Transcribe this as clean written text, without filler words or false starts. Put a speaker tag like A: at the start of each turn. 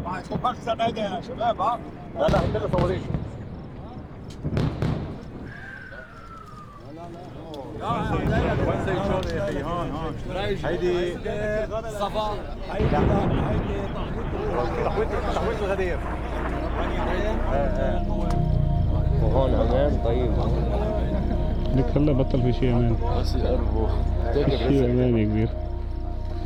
A: مخزن هذا يا شباب. ها
B: لا لا كله صواريخ. وين زي شغله يا اخي؟ هون هيدي
A: صفا.
B: هيدي تحويط الغدير.
C: وهون امان. طيب
D: لك هلا بطل في شيء امان.
C: بس يقربوا
D: في شيء امان يا كبير.